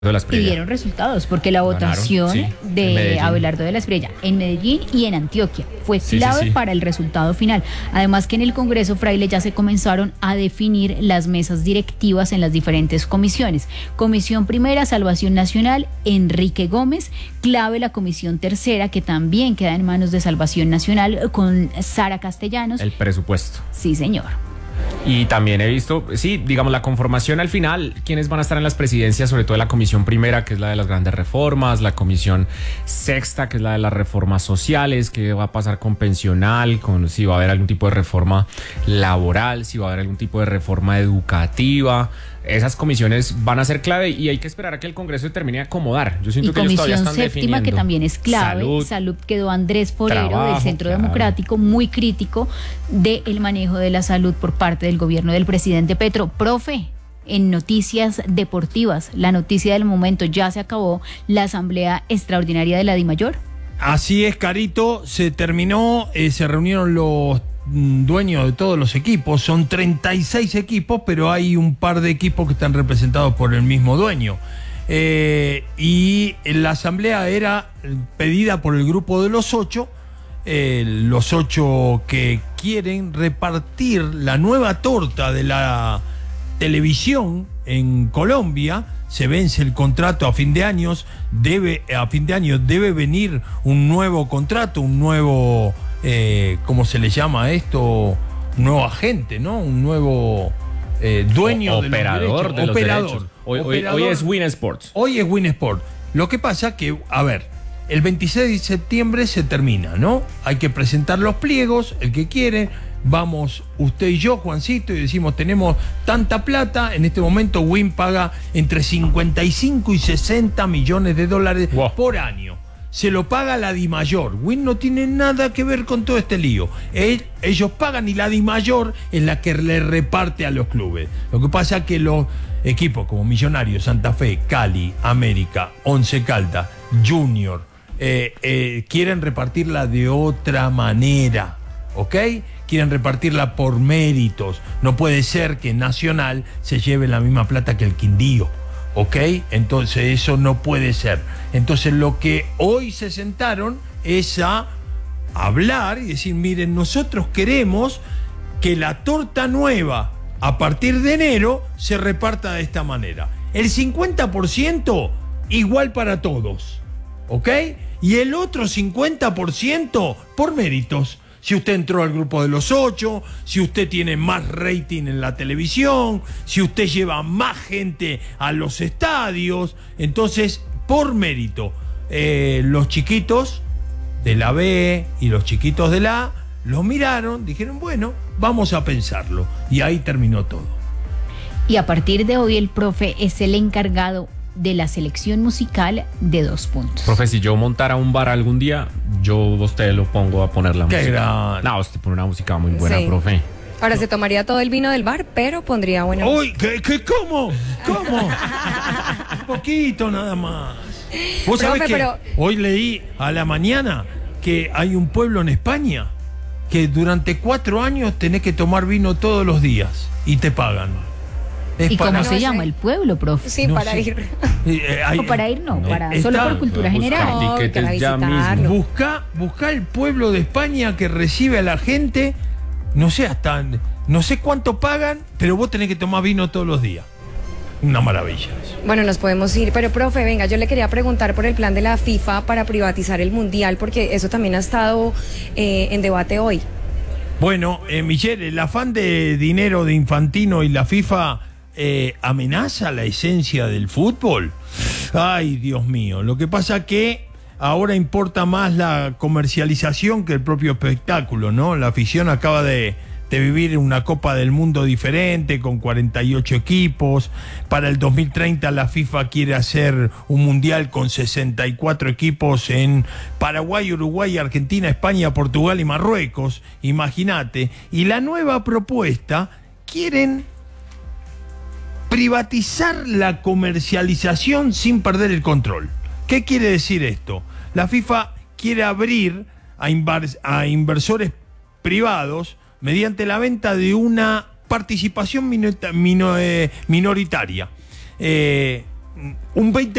de la Espriella. Y dieron resultados, porque la Ganaron, votación sí, de Medellín. Abelardo de la Espriella en Medellín y en Antioquia fue clave para el resultado final. Además que en el Congreso Fraile ya se comenzaron a definir las mesas directivas en las diferentes comisiones. Comisión primera, Salvación Nacional, Enrique Gómez. Clave la comisión tercera, que también queda en manos de Salvación Nacional, con Sara Castellanos. El presupuesto. Sí, señor. Y también he visto, sí, digamos, la conformación al final, quiénes van a estar en las presidencias, sobre todo la comisión primera, que es la de las grandes reformas, la comisión sexta, que es la de las reformas sociales, qué va a pasar con pensional, con si va a haber algún tipo de reforma laboral, si va a haber algún tipo de reforma educativa. Esas comisiones van a ser clave y hay que esperar a que el Congreso termine de acomodar. Yo siento que ellos todavía están definiendo. Comisión séptima, que también es clave. Salud quedó Andrés Forero, Trabajo, del Centro claro. Democrático, muy crítico del manejo de la salud por parte del gobierno del presidente Petro. Profe, en noticias deportivas, la noticia del momento: ya se acabó la asamblea extraordinaria de la DIMAYOR. Así es, Carito, se terminó, se reunieron los dueños de todos los equipos, son 36 equipos, pero hay un par de equipos que están representados por el mismo dueño. Y la asamblea era pedida por el grupo de los 8 que quieren repartir la nueva torta de la televisión en Colombia. Se vence el contrato a fin de año, debe venir un nuevo contrato, un nuevo, ¿cómo se le llama a esto? Un nuevo agente, ¿no? Un nuevo dueño operador de los derechos. Hoy es Win Sports. Hoy es Win Sport. Lo que pasa que, a ver, el 26 de septiembre se termina, ¿no? Hay que presentar los pliegos, el que quiere. Vamos usted y yo, Juancito, y decimos, tenemos tanta plata. En este momento Win paga entre 55 y 60 millones de dólares por año. Se lo paga la DIMAYOR. Win no tiene nada que ver con todo este lío. Ellos pagan y la DIMAYOR es la que le reparte a los clubes. Lo que pasa es que los equipos como Millonarios, Santa Fe, Cali, América, Once Caldas, Junior, quieren repartirla de otra manera, ¿ok? Quieren repartirla por méritos. No puede ser que Nacional se lleve la misma plata que el Quindío, ¿ok? Entonces eso no puede ser. Entonces lo que hoy se sentaron es a hablar y decir, miren, nosotros queremos que la torta nueva a partir de enero se reparta de esta manera. El 50% igual para todos, ¿ok? Y el otro 50% por méritos. Si usted entró al grupo de los 8, si usted tiene más rating en la televisión, si usted lleva más gente a los estadios, entonces, por mérito, los chiquitos de la B y los chiquitos de la A los miraron, dijeron, bueno, vamos a pensarlo. Y ahí terminó todo. Y a partir de hoy el profe es el encargado de la selección musical de 2 puntos. Profe, si yo montara un bar algún día, yo usted lo pongo a poner la música. Gran. No, usted pone una música muy buena, Sí. profe. Ahora se tomaría todo el vino del bar, pero pondría buena Uy, ¿cómo? ¿Cómo? Un poquito nada más. ¿Vos sabés que hoy leí a la mañana que hay un pueblo en España que durante 4 años tenés que tomar vino todos los días y te pagan? ¿Y cómo se llama el pueblo, profe? Sí, no para sé. ir. No, para ir no, para está- solo por cultura general. No, tiquetes para ya visitarlo. mismo. Busca el pueblo de España que recibe a la gente, no sé hasta, no sé cuánto pagan, pero vos tenés que tomar vino todos los días. Una maravilla eso. Bueno, nos podemos ir, pero profe, venga, yo le quería preguntar por el plan de la FIFA para privatizar el Mundial, porque eso también ha estado en debate hoy. Bueno, Michelle, el afán de dinero de Infantino y la FIFA amenaza la esencia del fútbol. Ay, Dios mío. Lo que pasa que ahora importa más la comercialización que el propio espectáculo, ¿no? La afición acaba de vivir una Copa del Mundo diferente, con 48 equipos. Para el 2030 la FIFA quiere hacer un mundial con 64 equipos en Paraguay, Uruguay, Argentina, España, Portugal y Marruecos. Imagínate. Y la nueva propuesta, quieren privatizar la comercialización sin perder el control. ¿Qué quiere decir esto? La FIFA quiere abrir a inversores privados mediante la venta de una participación minoritaria. un 20